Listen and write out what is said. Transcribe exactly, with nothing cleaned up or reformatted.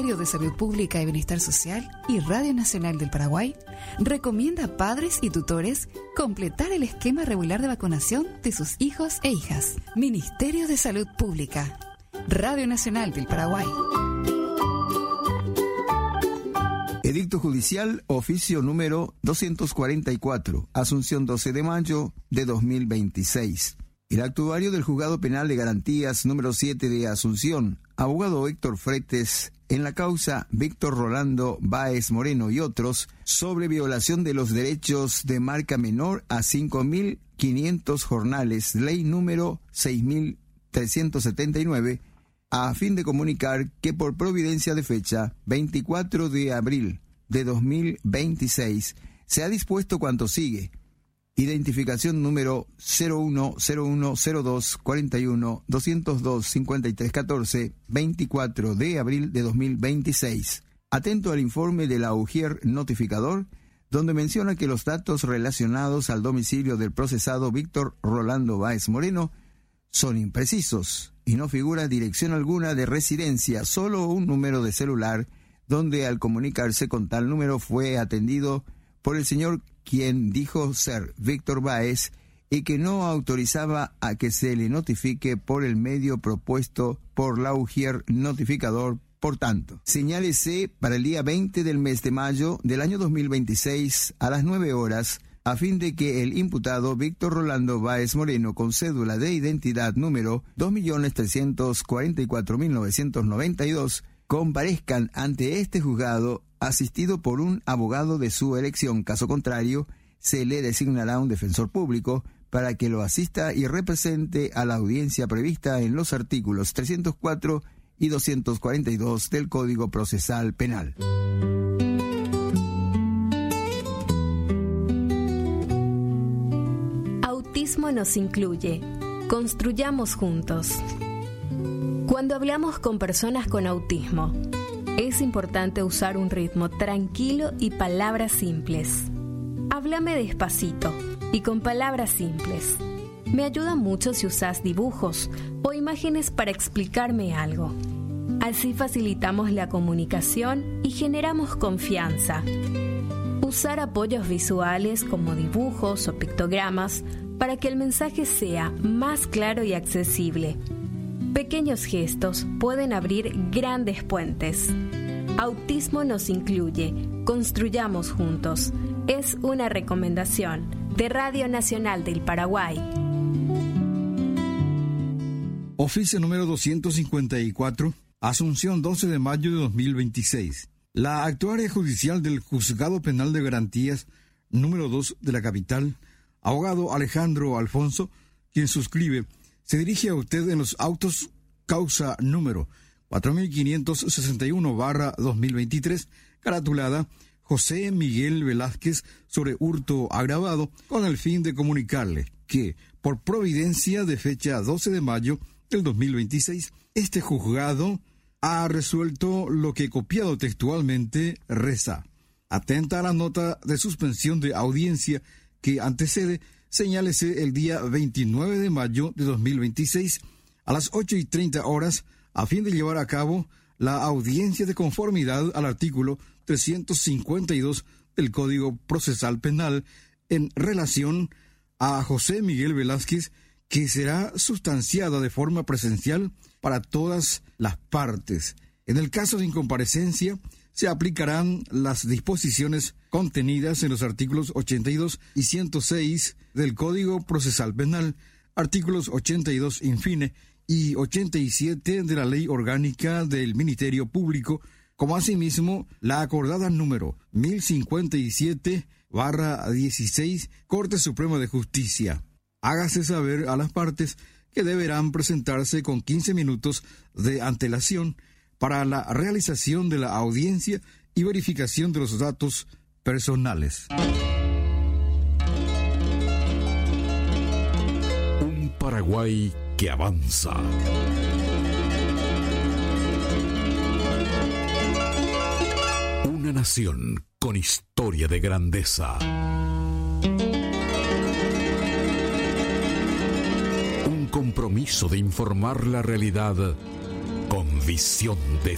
Ministerio de Salud Pública y Bienestar Social y Radio Nacional del Paraguay recomienda a padres y tutores completar el esquema regular de vacunación de sus hijos e hijas. Ministerio de Salud Pública, Radio Nacional del Paraguay. Edicto Judicial, oficio número doscientos cuarenta y cuatro, Asunción doce de mayo de dos mil veintiséis. El actuario del Juzgado Penal de Garantías número siete de Asunción, abogado Héctor Fretes, en la causa Víctor Rolando Báez Moreno y otros, sobre violación de los derechos de marca menor a cinco mil quinientos jornales, ley número seis mil trescientos setenta y nueve, a fin de comunicar que por providencia de fecha veinticuatro de abril de dos mil veintiséis se ha dispuesto cuanto sigue. Identificación número cero uno cero uno cero dos cuarenta y uno doscientos dos cincuenta y tres catorce, veinticuatro de abril de dos mil veintiséis. Atento al informe de la UJIER notificador, donde menciona que los datos relacionados al domicilio del procesado Víctor Rolando Báez Moreno son imprecisos y no figura dirección alguna de residencia, solo un número de celular, donde al comunicarse con tal número fue atendido por el señor quien dijo ser Víctor Báez y que no autorizaba a que se le notifique por el medio propuesto por la UJIER notificador. Por tanto, señálese para el día veinte del mes de mayo del año dos mil veintiséis a las nueve horas, a fin de que el imputado Víctor Rolando Báez Moreno, con cédula de identidad número dos millones trescientos cuarenta y cuatro mil novecientos noventa y dos, comparezcan ante este juzgado asistido por un abogado de su elección. Caso contrario, se le designará un defensor público para que lo asista y represente a la audiencia prevista en los artículos trescientos cuatro y doscientos cuarenta y dos del Código Procesal Penal. Autismo nos incluye. Construyamos juntos. Cuando hablamos con personas con autismo, es importante usar un ritmo tranquilo y palabras simples. Háblame despacito y con palabras simples. Me ayuda mucho si usas dibujos o imágenes para explicarme algo. Así facilitamos la comunicación y generamos confianza. Usar apoyos visuales como dibujos o pictogramas para que el mensaje sea más claro y accesible. Pequeños gestos pueden abrir grandes puentes. Autismo nos incluye. Construyamos juntos. Es una recomendación de Radio Nacional del Paraguay. Oficio número doscientos cincuenta y cuatro, Asunción doce de mayo de dos mil veintiséis. La actuaria judicial del Juzgado Penal de Garantías número dos de la capital, abogado Alejandro Alfonso, quien suscribe, se dirige a usted en los autos causa número cuatro mil quinientos sesenta y uno barra dos mil veintitrés, caratulada José Miguel Velázquez sobre hurto agravado, con el fin de comunicarle que, por providencia de fecha doce de mayo del dos mil veintiséis, este juzgado ha resuelto lo que, copiado textualmente, reza. Atenta a la nota de suspensión de audiencia que antecede, señálese el día veintinueve de mayo de dos mil veintiséis a las ocho y treinta horas, a fin de llevar a cabo la audiencia de conformidad al artículo trescientos cincuenta y dos del Código Procesal Penal en relación a José Miguel Velázquez, que será sustanciada de forma presencial para todas las partes. En el caso de incomparecencia, se aplicarán las disposiciones contenidas en los artículos ochenta y dos y ciento seis del Código Procesal Penal, artículos ochenta y dos infine y ochenta y siete de la Ley Orgánica del Ministerio Público, como asimismo la acordada número mil cincuenta y siete barra dieciséis, Corte Suprema de Justicia. Hágase saber a las partes que deberán presentarse con quince minutos de antelación para la realización de la audiencia y verificación de los datos personales. Un Paraguay que avanza. Una nación con historia de grandeza. Un compromiso de informar la realidad con visión de